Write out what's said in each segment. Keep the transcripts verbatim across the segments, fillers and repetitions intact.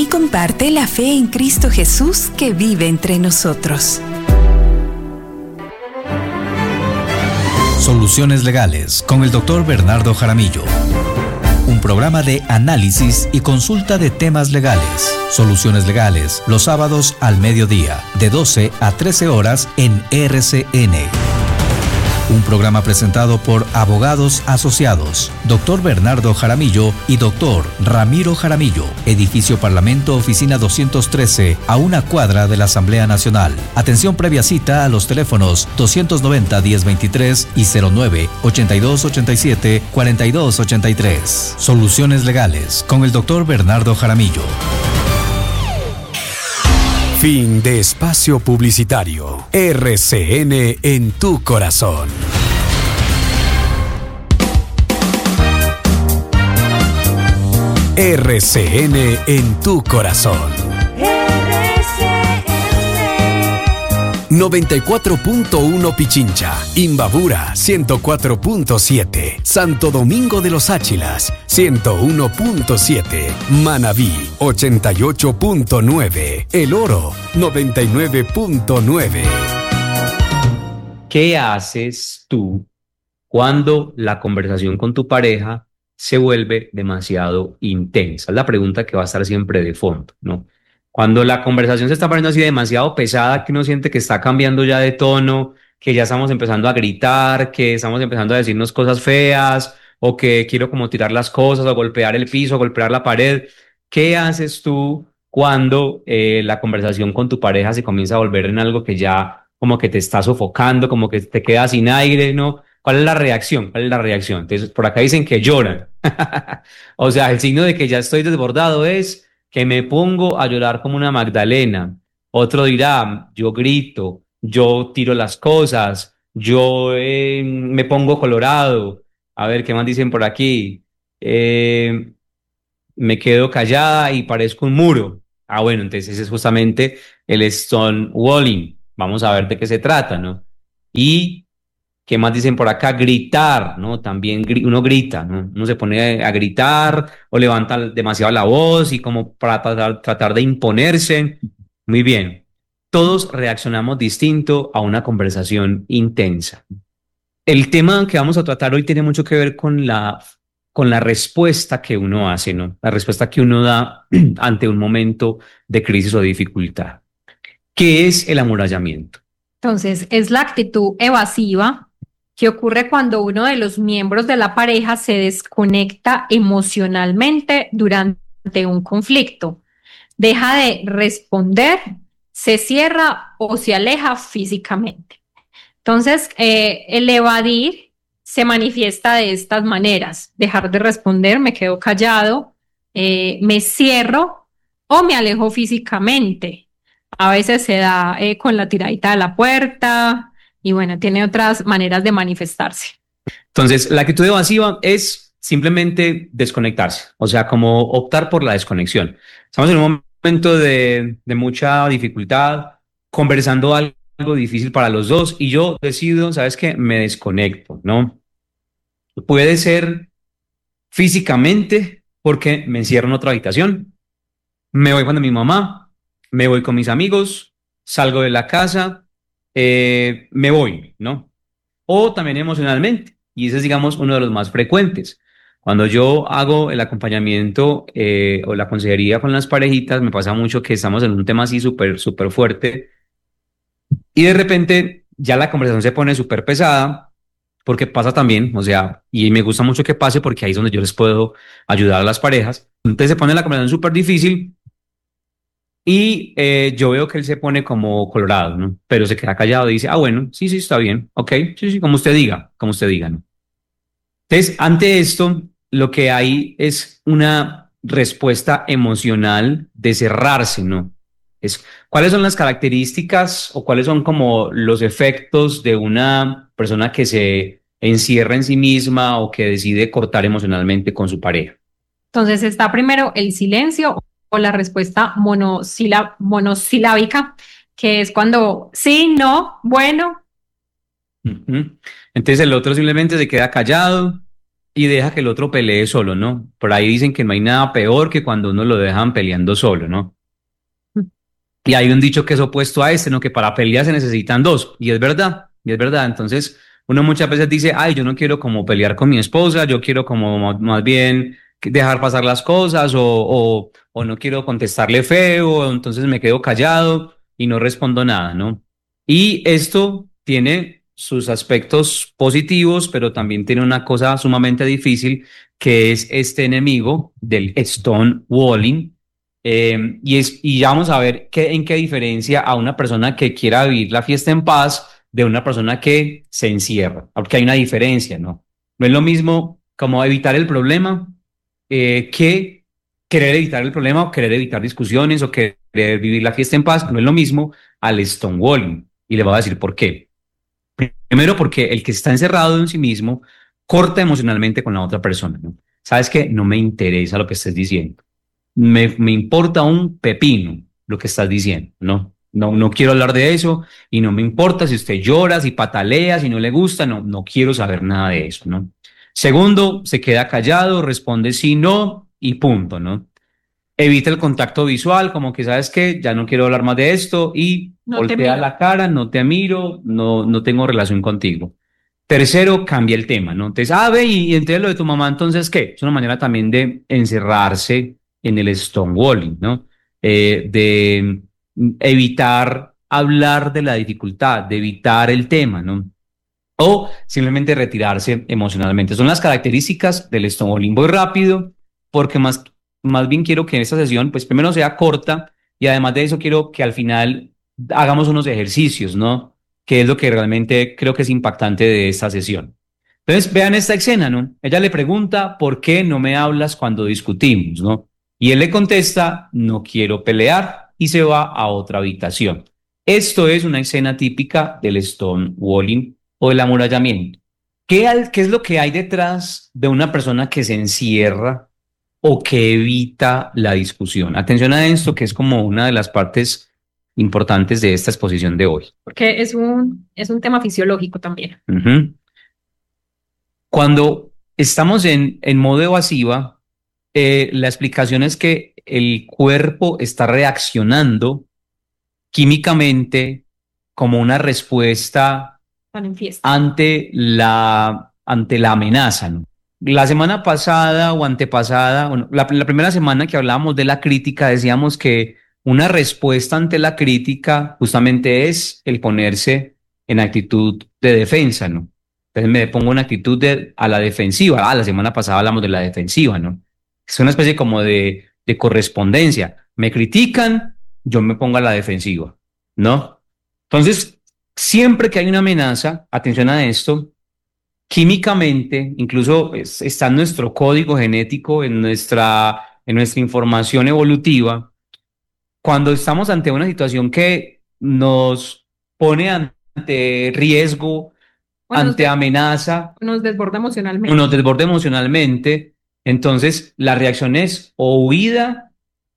y comparte la fe en Cristo Jesús que vive entre nosotros. Soluciones Legales con el doctor Bernardo Jaramillo. Un programa de análisis y consulta de temas legales. Soluciones Legales, los sábados al mediodía, de doce a trece horas en R C N. Un programa presentado por Abogados Asociados, doctor Bernardo Jaramillo y doctor Ramiro Jaramillo, Edificio Parlamento, Oficina doscientos trece, a una cuadra de la Asamblea Nacional. Atención previa cita a los teléfonos doscientos noventa, diez veintitrés y cero nueve, ochenta y dos ochenta y siete, cuarenta y dos ochenta y tres. Soluciones Legales con el doctor Bernardo Jaramillo. Fin de espacio publicitario. R C N en tu corazón. R C N en tu corazón. R C N. noventa y cuatro punto uno Pichincha, Imbabura ciento cuatro punto siete, Santo Domingo de los Áchilas ciento uno punto siete, Manabí ochenta y ocho punto nueve, El Oro noventa y nueve punto nueve. ¿Qué haces tú cuando la conversación con tu pareja se vuelve demasiado intensa? Es la pregunta que va a estar siempre de fondo, ¿no? Cuando la conversación se está poniendo así demasiado pesada, que uno siente que está cambiando ya de tono, que ya estamos empezando a gritar, que estamos empezando a decirnos cosas feas, o que quiero como tirar las cosas, o golpear el piso, o golpear la pared. ¿Qué haces tú cuando eh, la conversación con tu pareja se comienza a volver en algo que ya como que te está sofocando, como que te quedas sin aire, ¿no? ¿Cuál es la reacción? ¿Cuál es la reacción? Entonces, por acá dicen que lloran. O sea, el signo de que ya estoy desbordado es que me pongo a llorar como una Magdalena. Otro dirá, yo grito, yo tiro las cosas, yo eh, me pongo colorado. A ver, ¿qué más dicen por aquí? Eh, me quedo callada y parezco un muro. Ah, bueno, entonces ese es justamente el stonewalling. Vamos a ver de qué se trata, ¿no? Y ¿qué más dicen por acá? Gritar, ¿no? También gri- uno grita, ¿no? Uno se pone a gritar o levanta demasiado la voz y como para tratar, tratar de imponerse. Muy bien. Todos reaccionamos distinto a una conversación intensa. El tema que vamos a tratar hoy tiene mucho que ver con la, con la respuesta que uno hace, ¿no? La respuesta que uno da ante un momento de crisis o de dificultad. ¿Qué es el amurallamiento? Entonces, es la actitud evasiva que ocurre cuando uno de los miembros de la pareja se desconecta emocionalmente durante un conflicto, deja de responder, se cierra o se aleja físicamente. Entonces, eh, el evadir se manifiesta de estas maneras: dejar de responder, me quedo callado, eh, me cierro o me alejo físicamente. A veces se da eh, con la tiradita de la puerta y bueno, tiene otras maneras de manifestarse. Entonces, la actitud evasiva es simplemente desconectarse, o sea, como optar por la desconexión. Estamos en un momento de, de mucha dificultad, conversando algo, algo difícil para los dos y yo decido, ¿sabes qué? Me desconecto, ¿no? Puede ser físicamente porque me encierro en otra habitación, me voy con mi mamá, me voy con mis amigos, salgo de la casa, eh, me voy, ¿no? O también emocionalmente, y ese es, digamos, uno de los más frecuentes. Cuando yo hago el acompañamiento eh, o la consejería con las parejitas, me pasa mucho que estamos en un tema así súper, súper fuerte y de repente ya la conversación se pone súper pesada, porque pasa también, o sea, y me gusta mucho que pase porque ahí es donde yo les puedo ayudar a las parejas. Entonces se pone la conversación súper difícil. Y eh, yo veo que él se pone como colorado, ¿no? Pero se queda callado y dice, ah, bueno, sí, sí, está bien, ok, sí, sí, como usted diga, como usted diga, ¿no? Entonces, ante esto, lo que hay es una respuesta emocional de cerrarse, ¿no? Es, ¿cuáles son las características o cuáles son como los efectos de una persona que se encierra en sí misma o que decide cortar emocionalmente con su pareja? Entonces está primero el silencio o la respuesta monosila- monosilábica, que es cuando sí, no, bueno. Uh-huh. Entonces el otro simplemente se queda callado, y deja que el otro pelee solo, ¿no? Por ahí dicen que no hay nada peor que cuando uno lo dejan peleando solo, ¿no? Y hay un dicho que es opuesto a este, ¿no? Que para pelear se necesitan dos. Y es verdad, y es verdad. Entonces, uno muchas veces dice, ay, yo no quiero como pelear con mi esposa, yo quiero como mo- más bien que dejar pasar las cosas o, o, o no quiero contestarle feo, entonces me quedo callado y no respondo nada, ¿no? Y esto tiene sus aspectos positivos, pero también tiene una cosa sumamente difícil, que es este enemigo del stonewalling, eh, y, es, y ya vamos a ver qué, en qué diferencia a una persona que quiera vivir la fiesta en paz de una persona que se encierra, porque hay una diferencia, ¿no? No es lo mismo como evitar el problema eh, que querer evitar el problema o querer evitar discusiones o querer vivir la fiesta en paz, no es lo mismo al stonewalling. Y le voy a decir por qué. Primero, porque el que está encerrado en sí mismo corta emocionalmente con la otra persona, ¿no? ¿Sabes qué? No me interesa lo que estés diciendo. Me, me importa un pepino lo que estás diciendo, ¿no? No, no quiero hablar de eso y no me importa si usted llora, si patalea, si no le gusta, no, no quiero saber nada de eso, ¿no? Segundo, se queda callado, responde sí, no y punto, ¿no? Evita el contacto visual, como que sabes que ya no quiero hablar más de esto y No te voltea miro. la cara, no te miro, no, no tengo relación contigo. Tercero, cambia el tema, ¿no? Entonces, ah, ve, y, y entonces lo de tu mamá, entonces, ¿qué? Es una manera también de encerrarse en el stonewalling, ¿no? Eh, de mm, evitar hablar de la dificultad, de evitar el tema, ¿no? O simplemente retirarse emocionalmente. Son las características del stonewalling. Voy rápido porque más, más bien quiero que esta sesión, pues primero sea corta y además de eso quiero que al final hagamos unos ejercicios, ¿no? Que es lo que realmente creo que es impactante de esta sesión. Entonces, vean esta escena, ¿no? Ella le pregunta, ¿por qué no me hablas cuando discutimos, ¿no? Y él le contesta, no quiero pelear y se va a otra habitación. Esto es una escena típica del stonewalling o del amurallamiento. ¿Qué, al- qué es lo que hay detrás de una persona que se encierra o que evita la discusión? Atención a esto, que es como una de las partes importantes de esta exposición de hoy. Porque es un, es un tema fisiológico también. Ujú. Cuando estamos en, en modo evasiva, eh, la explicación es que el cuerpo está reaccionando químicamente como una respuesta Están en fiesta. ante la, ante la amenaza, ¿no? La semana pasada o antepasada, bueno, la, la primera semana que hablábamos de la crítica, decíamos que una respuesta ante la crítica justamente es el ponerse en actitud de defensa, ¿no? Entonces me pongo en actitud de, a la defensiva. Ah, la semana pasada hablamos de la defensiva, ¿no? Es una especie como de, de correspondencia. Me critican, yo me pongo a la defensiva, ¿no? Entonces, siempre que hay una amenaza, atención a esto, químicamente, incluso es- está en nuestro código genético, en nuestra, en nuestra información evolutiva, cuando estamos ante una situación que nos pone ante riesgo, Bueno, nos, ante des- amenaza, nos desborda o emocionalmente. nos desborde emocionalmente, entonces la reacción es o huida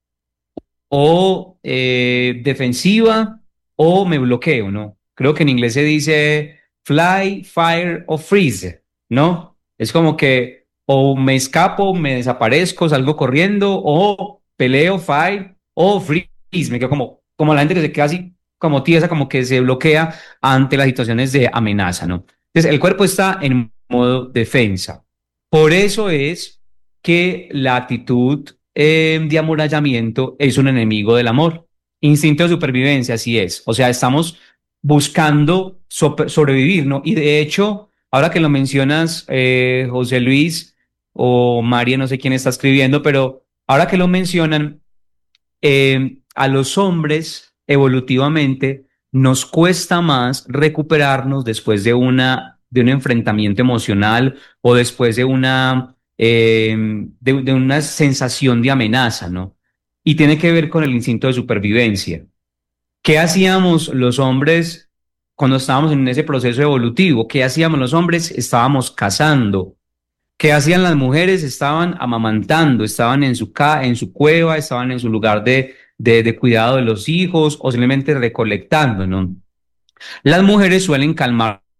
o eh, defensiva o me bloqueo, ¿no? Creo que en inglés se dice fly, fire o freeze, ¿no? Es como que o me escapo, me desaparezco, salgo corriendo o peleo, fight o freeze. Me quedo como, como la gente que se queda así como tiesa, como que se bloquea ante las situaciones de amenaza, ¿no? Entonces el cuerpo está en modo defensa. Por eso es que la actitud eh, de amurallamiento es un enemigo del amor. Instinto de supervivencia, así es. O sea, estamos buscando so sobrevivir, ¿no? Y de hecho, ahora que lo mencionas, eh, José Luis o María, no sé quién está escribiendo, pero ahora que lo mencionan, eh, a los hombres evolutivamente nos cuesta más recuperarnos después de una de un enfrentamiento emocional o después de una eh, de, de una sensación de amenaza, ¿no? Y tiene que ver con el instinto de supervivencia. ¿Qué hacíamos los hombres cuando estábamos en ese proceso evolutivo? ¿Qué hacíamos los hombres? Estábamos cazando. ¿Qué hacían las mujeres? Estaban amamantando, estaban en su, ca en su cueva, estaban en su lugar de, de, de cuidado de los hijos o simplemente recolectando, ¿no? Las mujeres suelen calmarse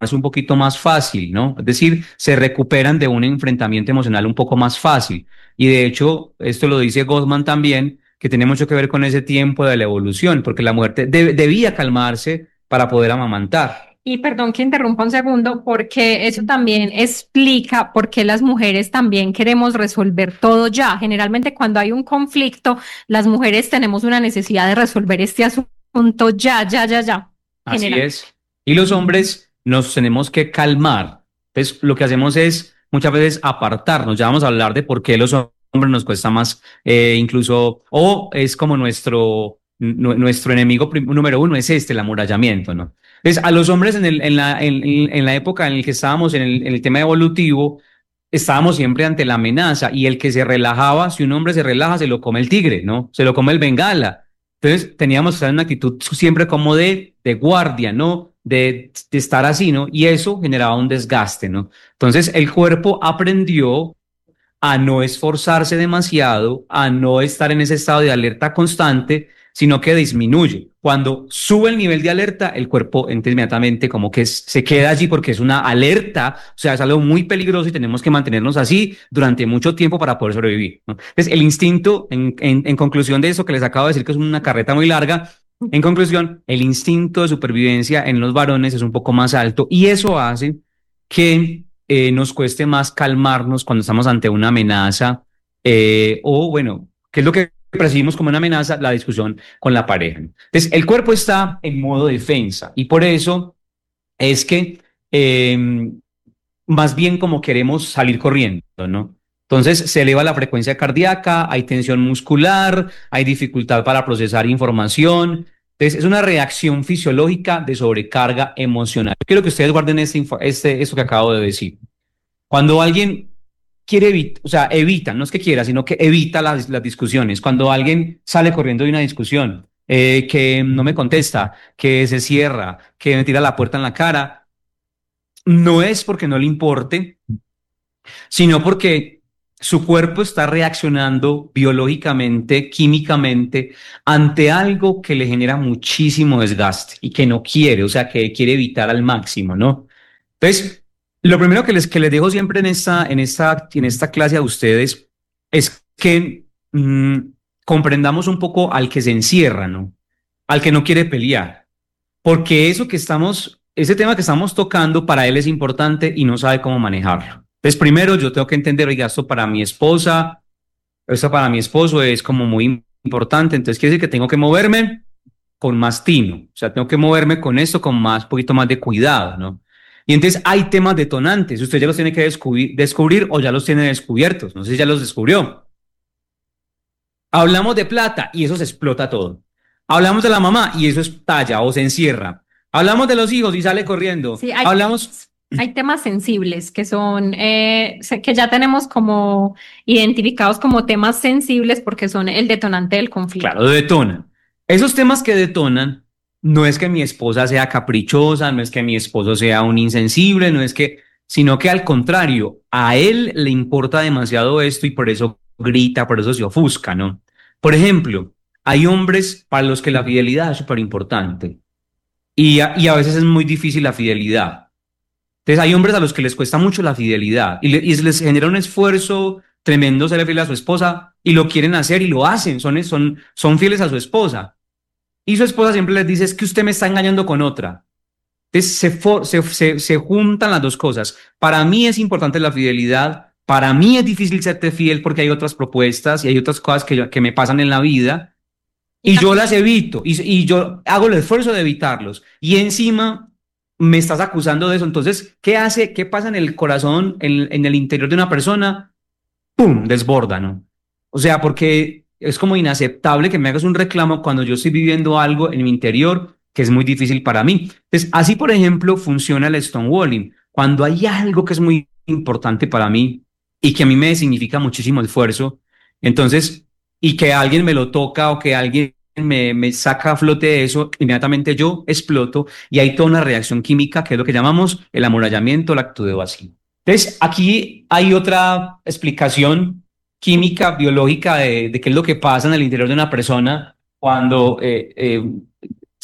un poquito más fácil, ¿no? Es decir, se recuperan de un enfrentamiento emocional un poco más fácil. Y de hecho, esto lo dice Gottman también, que tiene mucho que ver con ese tiempo de la evolución, porque la mujer de- debía calmarse para poder amamantar. Y perdón que interrumpa un segundo, porque eso también explica por qué las mujeres también queremos resolver todo ya. Generalmente cuando hay un conflicto, las mujeres tenemos una necesidad de resolver este asunto ya, ya, ya, ya. Así General. es. Y los hombres nos tenemos que calmar. Entonces, lo que hacemos es muchas veces apartarnos. Ya vamos a hablar de por qué los hombres nos cuesta más, eh, incluso, o es como nuestro, nu- nuestro enemigo prim- número uno es este, el amurallamiento, ¿no? Entonces, a los hombres en el, en la, en, en- en la época en la que estábamos en el, en el tema evolutivo, estábamos siempre ante la amenaza y el que se relajaba, si un hombre se relaja, se lo come el tigre, ¿no? Se lo come el bengala. Entonces teníamos que estar en una actitud siempre como de, de guardia, ¿no? De, de estar así, ¿no? Y eso generaba un desgaste, ¿no? Entonces el cuerpo aprendió a no esforzarse demasiado, a no estar en ese estado de alerta constante, sino que disminuye. Cuando sube el nivel de alerta, el cuerpo entonces inmediatamente como que es- se queda allí porque es una alerta, o sea, es algo muy peligroso y tenemos que mantenernos así durante mucho tiempo para poder sobrevivir, ¿no? Entonces, el instinto, en, en, en conclusión de eso que les acabo de decir, que es una carreta muy larga, en conclusión, el instinto de supervivencia en los varones es un poco más alto y eso hace que eh, nos cueste más calmarnos cuando estamos ante una amenaza eh, o, bueno, ¿qué es lo que percibimos como una amenaza? La discusión con la pareja. Entonces, el cuerpo está en modo defensa y por eso es que eh, más bien como queremos salir corriendo, ¿no? Entonces se eleva la frecuencia cardíaca, hay tensión muscular, hay dificultad para procesar información. Entonces es una reacción fisiológica de sobrecarga emocional. Quiero que ustedes guarden este, info- este, esto que acabo de decir. Cuando alguien quiere evitar, o sea, evita, no es que quiera, sino que evita las, las discusiones. Cuando alguien sale corriendo de una discusión, eh, que no me contesta, que se cierra, que me tira la puerta en la cara, no es porque no le importe, sino porque su cuerpo está reaccionando biológicamente, químicamente, ante algo que le genera muchísimo desgaste y que no quiere, o sea, que quiere evitar al máximo, ¿no? Entonces, lo primero que les, que les dejo siempre en esta, en esta, en esta clase a ustedes es que mm, comprendamos un poco al que se encierra, ¿no? Al que no quiere pelear, porque eso que estamos, ese tema que estamos tocando para él es importante y no sabe cómo manejarlo. Entonces, primero yo tengo que entender, oiga, esto para mi esposa, esto para mi esposo es como muy importante, entonces quiere decir que tengo que moverme con más tino, o sea, tengo que moverme con esto con más, poquito más de cuidado, ¿no? Y entonces hay temas detonantes, usted ya los tiene que descubrir, descubrir o ya los tiene descubiertos, no sé si ya los descubrió. Hablamos de plata y eso se explota todo. Hablamos de la mamá y eso estalla o se encierra. Hablamos de los hijos y sale corriendo. Sí, hay, Hablamos, hay temas sensibles que son, eh, se- que ya tenemos como identificados como temas sensibles porque son el detonante del conflicto. claro, detonan. Esos temas que detonan no es que mi esposa sea caprichosa, no es que mi esposo sea un insensible, no es que, sino que al contrario, a él le importa demasiado esto y por eso grita, por eso se ofusca, ¿no? Por ejemplo, hay hombres para los que la fidelidad es súper importante y a, y a veces es muy difícil la fidelidad. Entonces hay hombres a los que les cuesta mucho la fidelidad y, le- y les genera un esfuerzo tremendo ser fiel a su esposa y lo quieren hacer y lo hacen, son, son, son fieles a su esposa. Y su esposa siempre les dice, es que usted me está engañando con otra. Entonces se, for- se, se, se juntan las dos cosas. Para mí es importante la fidelidad, para mí es difícil serte fiel porque hay otras propuestas y hay otras cosas que, yo- que me pasan en la vida y yo las evito y, y yo hago el esfuerzo de evitarlos y encima me estás acusando de eso. Entonces, ¿qué hace? ¿Qué pasa en el corazón, en, en el interior de una persona? ¡Pum! Desborda, ¿no? O sea, porque es como inaceptable que me hagas un reclamo cuando yo estoy viviendo algo en mi interior que es muy difícil para mí. Entonces, así, por ejemplo, funciona el stonewalling. Cuando hay algo que es muy importante para mí y que a mí me significa muchísimo esfuerzo, entonces, y que alguien me lo toca o que alguien me, me saca a flote de eso, inmediatamente yo exploto y hay toda una reacción química que es lo que llamamos el amurallamiento, la actitud evasiva. Entonces, aquí hay otra explicación química, biológica de, de qué es lo que pasa en el interior de una persona cuando eh, eh,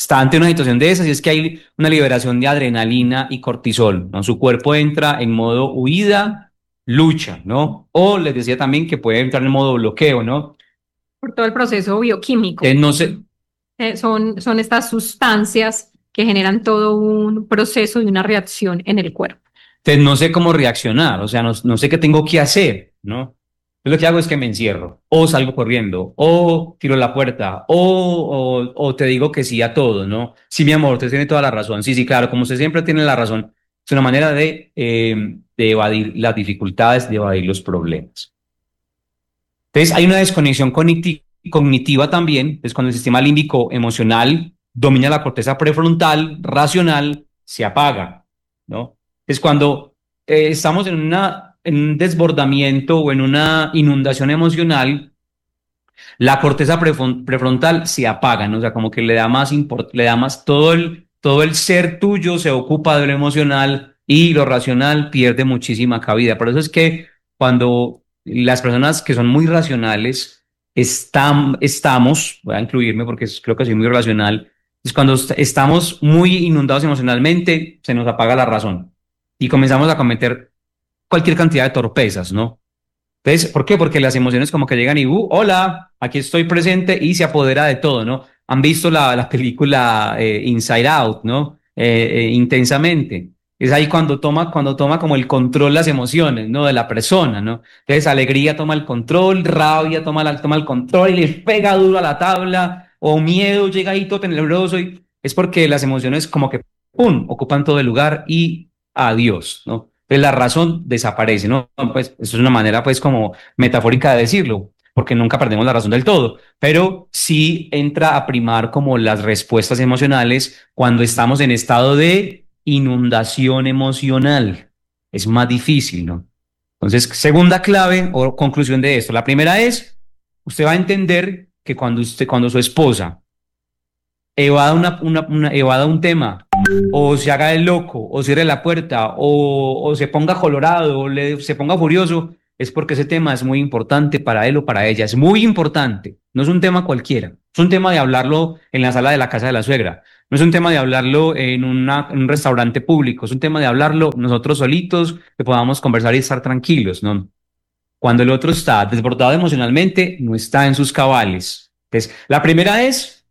está ante una situación de esas y es que hay una liberación de adrenalina y cortisol, ¿no? Su cuerpo entra en modo huida, lucha, ¿no? O les decía también que puede entrar en modo bloqueo, ¿no? Por todo el proceso bioquímico. Eh, no sé, Eh, son, son estas sustancias que generan todo un proceso y una reacción en el cuerpo. entonces no sé cómo reaccionar, o sea, no, no sé qué tengo que hacer, ¿no? Yo lo que hago es que me encierro, o salgo corriendo, o tiro la puerta, o, o, o te digo que sí a todo, ¿no? Sí, mi amor, usted tiene toda la razón. Sí, sí, claro, como usted siempre tiene la razón. Es una manera de, eh, de evadir las dificultades, de evadir los problemas. Entonces, hay una desconexión cogniti- cognitiva también, es cuando el sistema límbico emocional domina la corteza prefrontal, racional, se apaga, ¿no? Es cuando eh, estamos en, una, en un desbordamiento o en una inundación emocional, la corteza prefron- prefrontal se apaga, ¿no? O sea, como que le da más import- le da más todo el, todo el ser tuyo se ocupa de lo emocional y lo racional pierde muchísima cabida. Por eso es que cuando las personas que son muy racionales están, estamos, voy a incluirme porque es- creo que soy muy racional, es cuando est- estamos muy inundados emocionalmente, se nos apaga la razón y comenzamos a cometer cualquier cantidad de torpezas, ¿no? Entonces, ¿por qué? Porque las emociones como que llegan y, uh, hola, aquí estoy presente y se apodera de todo, ¿no? Han visto la, la película eh, Inside Out, ¿no? Eh, eh, intensamente. Es ahí cuando toma, cuando toma como el control las emociones, ¿no? De la persona, ¿no? Entonces, alegría toma el control, rabia toma, la, toma el control y le pega duro a la tabla, o miedo llega ahí todo tenebroso y es porque las emociones como que, ¡pum!, ocupan todo el lugar y adiós, ¿no? Entonces la razón desaparece, ¿no? Pues eso es una manera pues como metafórica de decirlo, porque nunca perdemos la razón del todo, pero sí entra a primar como las respuestas emocionales cuando estamos en estado de inundación emocional. Es más difícil, ¿no? Entonces, segunda clave o conclusión de esto. La primera es, usted va a entender que cuando usted, cuando su esposa evada, una, una, una, evada un tema, o se haga el loco, o cierre la puerta, o, o se ponga colorado, o le, se ponga furioso, es porque ese tema es muy importante para él o para ella. Es muy importante. No es un tema cualquiera. Es un tema de hablarlo en la sala de la casa de la suegra. No es un tema de hablarlo en, una, en un restaurante público. Es un tema de hablarlo nosotros solitos, que podamos conversar y estar tranquilos, ¿no? Cuando el otro está desbordado emocionalmente, no está en sus cabales. Entonces, la primera es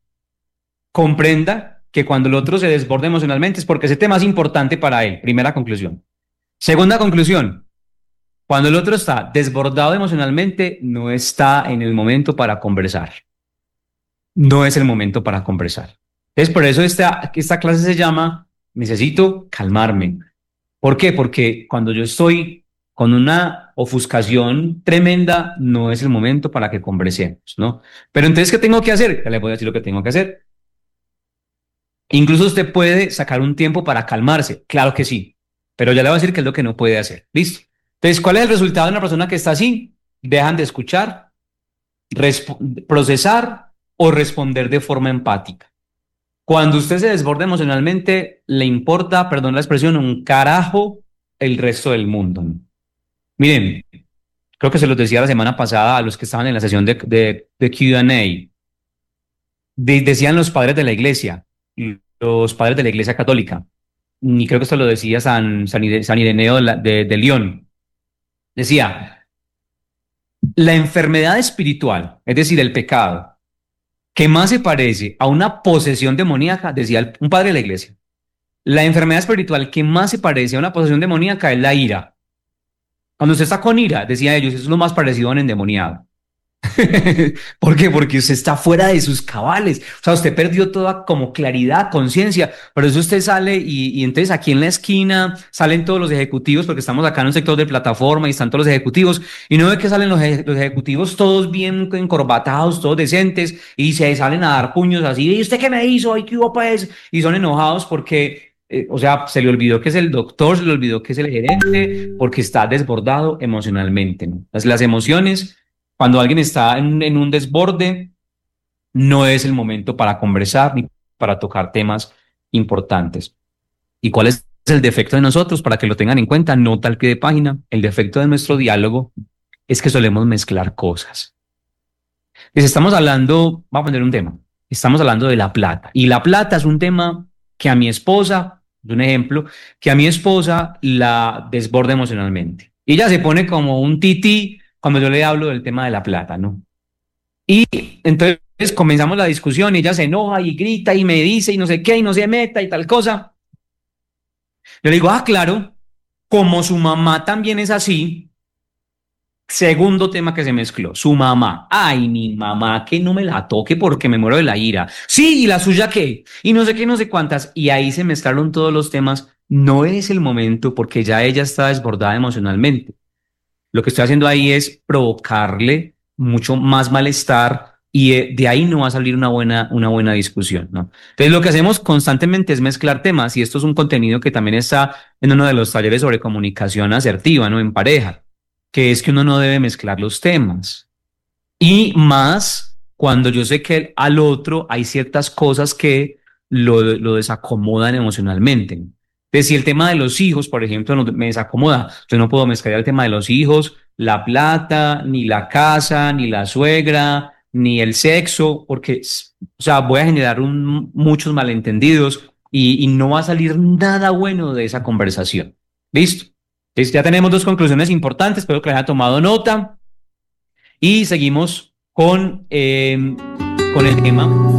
comprenda que cuando el otro se desborda emocionalmente es porque ese tema es importante para él. Primera conclusión. Segunda conclusión, cuando el otro está desbordado emocionalmente, no está en el momento para conversar. No es el momento para conversar. Entonces, por eso esta, esta clase se llama Necesito calmarme. ¿Por qué? Porque cuando yo estoy con una ofuscación tremenda, no es el momento para que conversemos, ¿no? Pero entonces, ¿qué tengo que hacer? Ya le voy a decir lo que tengo que hacer. Incluso usted puede sacar un tiempo para calmarse, claro que sí, pero ya le voy a decir qué es lo que no puede hacer. ¿Listo? Entonces, ¿cuál es el resultado de una persona que está así? Dejan de escuchar, procesar o responder de forma empática. Cuando usted se desborda emocionalmente, le importa, perdón la expresión, un carajo el resto del mundo. Miren, creo que se los decía la semana pasada a los que estaban en la sesión de, de, de Q and A. De, decían los padres de la iglesia, los padres de la iglesia católica, y creo que esto lo decía San, San, Ire, San Ireneo de, la, de, de León. Decía, la enfermedad espiritual, es decir, el pecado, que más se parece a una posesión demoníaca, decía el, un padre de la iglesia, la enfermedad espiritual que más se parece a una posesión demoníaca es la ira. Cuando usted está con ira, decía ellos, eso es lo más parecido a un endemoniado. ¿Por qué? Porque usted está fuera de sus cabales. O sea, usted perdió toda como claridad, conciencia. Por eso usted sale y, y entonces aquí en la esquina salen todos los ejecutivos, porque estamos acá en un sector de plataforma y están todos los ejecutivos. Y no ve que salen los, los ejecutivos todos bien encorbatados, todos decentes, y se salen a dar puños así. ¿Y usted qué me hizo? ¿Y qué hubo pues? Y son enojados porque, eh, o sea, se le olvidó que es el doctor, se le olvidó que es el gerente, porque está desbordado emocionalmente, ¿no? Las, las emociones. Cuando alguien está en, en un desborde, no es el momento para conversar ni para tocar temas importantes. ¿Y cuál es el defecto de nosotros? Para que lo tengan en cuenta, nota al pie de página. El defecto de nuestro diálogo es que solemos mezclar cosas. Si estamos hablando, voy a poner un tema. estamos hablando de la plata. Y la plata es un tema que a mi esposa, un ejemplo, que a mi esposa la desborda emocionalmente. Y ella se pone como un tití cuando yo le hablo del tema de la plata, ¿no? Y entonces comenzamos la discusión y ella se enoja y grita y me dice y no sé qué y no se meta y tal cosa. Yo le digo, ah, claro, como su mamá también es así. Segundo tema que se mezcló, su mamá. Ay, mi mamá, que no me la toque porque me muero de la ira. Sí, ¿y la suya qué? Y no sé qué, no sé cuántas. Y ahí se mezclaron todos los temas. No es el momento porque ya ella está desbordada emocionalmente. Lo que estoy haciendo ahí es provocarle mucho más malestar y de, de ahí no va a salir una buena, una buena discusión, ¿no? Entonces lo que hacemos constantemente es mezclar temas y esto es un contenido que también está en uno de los talleres sobre comunicación asertiva, ¿no? En pareja, que es que uno no debe mezclar los temas. Y más cuando yo sé que al otro hay ciertas cosas que lo, lo desacomodan emocionalmente. Entonces, si el tema de los hijos, por ejemplo, no, me desacomoda, yo no puedo mezclar el tema de los hijos, la plata, ni la casa, ni la suegra, ni el sexo, porque, o sea, voy a generar un, muchos malentendidos y, y no va a salir nada bueno de esa conversación. ¿Listo? Entonces, ya tenemos dos conclusiones importantes, espero que les haya tomado nota y seguimos con, eh, con el tema.